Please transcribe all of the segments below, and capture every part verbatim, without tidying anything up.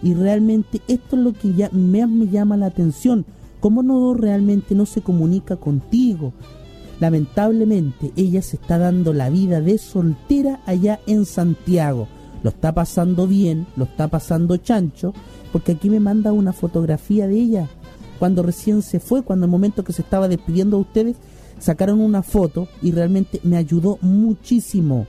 Y realmente esto es lo que ya me, me llama la atención. ¿Cómo no realmente no se comunica contigo? Lamentablemente ella se está dando la vida de soltera allá en Santiago. Lo está pasando bien, lo está pasando chancho, porque aquí me manda una fotografía de ella cuando recién se fue, cuando el momento que se estaba despidiendo de ustedes, sacaron una foto y realmente me ayudó muchísimo.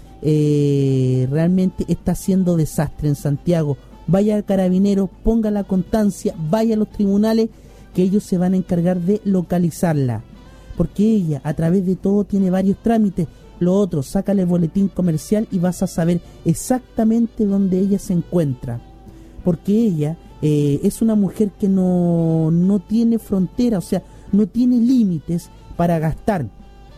Eh, realmente está haciendo desastre en Santiago. Vaya al carabinero, ponga la constancia, vaya a los tribunales, que ellos se van a encargar de localizarla, porque ella a través de todo tiene varios trámites. Lo otro, sácale el boletín comercial y vas a saber exactamente dónde ella se encuentra, porque ella eh, es una mujer que no, no tiene frontera, o sea, no tiene límites para gastar,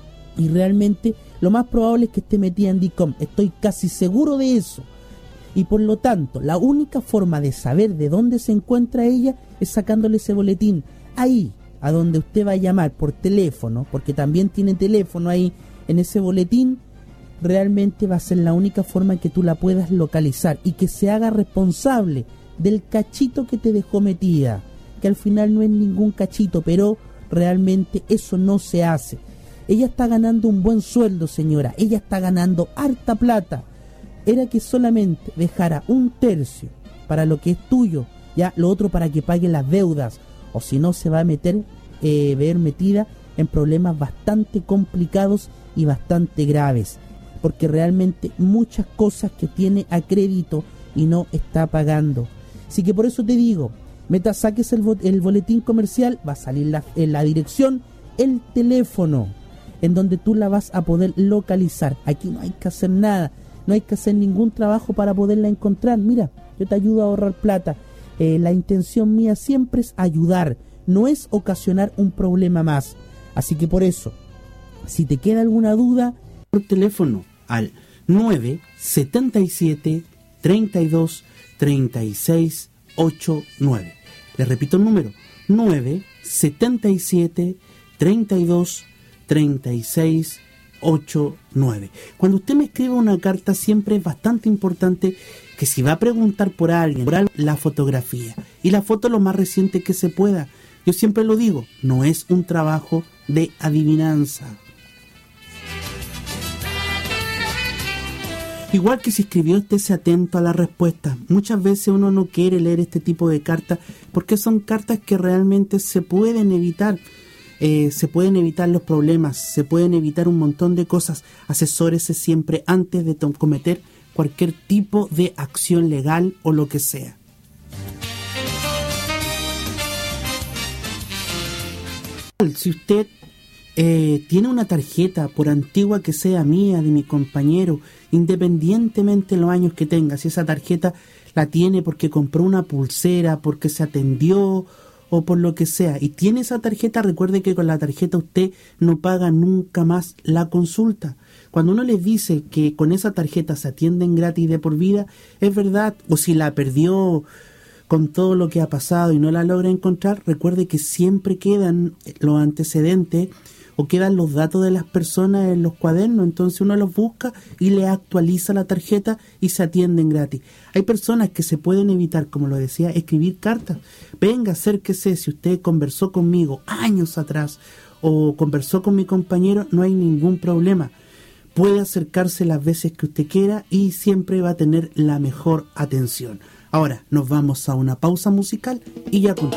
y realmente lo más probable es que esté metida en DICOM, estoy casi seguro de eso. Y por lo tanto, la única forma de saber de dónde se encuentra ella es sacándole ese boletín. Ahí, a donde usted va a llamar por teléfono, porque también tiene teléfono ahí en ese boletín, realmente va a ser la única forma que tú la puedas localizar y que se haga responsable del cachito que te dejó metida, que al final no es ningún cachito, pero realmente eso no se hace. Ella está ganando un buen sueldo, señora, ella está ganando harta plata. Era que solamente dejara un tercio para lo que es tuyo, ya lo otro para que pague las deudas, o si no se va a meter, eh, ver metida en problemas bastante complicados y bastante graves, porque realmente muchas cosas que tiene a crédito y no está pagando. Así que por eso te digo, meta, saques el, el boletín comercial, va a salir la, en la dirección, el teléfono, en donde tú la vas a poder localizar. Aquí no hay que hacer nada. No hay que hacer ningún trabajo para poderla encontrar. Mira, yo te ayudo a ahorrar plata. Eh, la intención mía siempre es ayudar, no es ocasionar un problema más. Así que por eso, si te queda alguna duda, por teléfono al nueve siete siete, tres dos, tres seis ocho nueve. Le repito el número, nueve siete siete, tres dos, tres seis ocho nueve. Cuando usted me escribe una carta, siempre es bastante importante que si va a preguntar por alguien, por alguien, la fotografía y la foto lo más reciente que se pueda. Yo siempre lo digo, no es un trabajo de adivinanza. Igual que si escribió, estése atento a la respuesta. Muchas veces uno no quiere leer este tipo de cartas porque son cartas que realmente se pueden evitar. Eh, se pueden evitar los problemas, se pueden evitar un montón de cosas. Asesórese siempre antes de cometer cualquier tipo de acción legal o lo que sea. Si usted eh, tiene una tarjeta, por antigua que sea mía, de mi compañero, independientemente de los años que tenga, si esa tarjeta la tiene porque compró una pulsera, porque se atendió o por lo que sea, y tiene esa tarjeta, recuerde que con la tarjeta usted no paga nunca más la consulta. Cuando uno les dice que con esa tarjeta se atienden gratis de por vida, es verdad. O si la perdió con todo lo que ha pasado y no la logra encontrar, recuerde que siempre quedan los antecedentes o quedan los datos de las personas en los cuadernos, entonces uno los busca y le actualiza la tarjeta y se atienden gratis. Hay personas que se pueden evitar, como lo decía, escribir cartas. Venga, acérquese, si usted conversó conmigo años atrás o conversó con mi compañero, no hay ningún problema. Puede acercarse las veces que usted quiera y siempre va a tener la mejor atención. Ahora nos vamos a una pausa musical y ya continuamos.